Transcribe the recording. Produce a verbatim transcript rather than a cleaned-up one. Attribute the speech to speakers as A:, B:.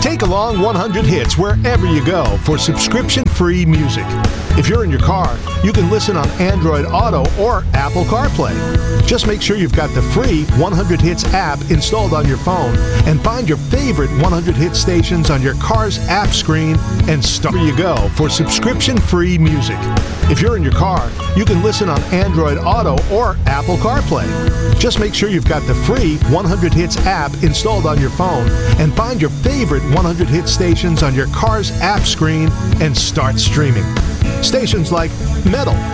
A: Take along one hundred hits wherever you go for subscription-free music. If you're in your car, you can listen on Android Auto or Apple CarPlay. Just make sure you've got the free one hundred hits app installed on your phone and find your favorite one hundred hit stations on your car's app screen and start. Where you go for subscription-free music. If you're in your car, you can listen on Android Auto or Apple CarPlay. Just make sure you've got the free one hundred hits app installed on your phone and find your favorite one hundred hit stations on your car's app screen and start streaming. Stations like Metal,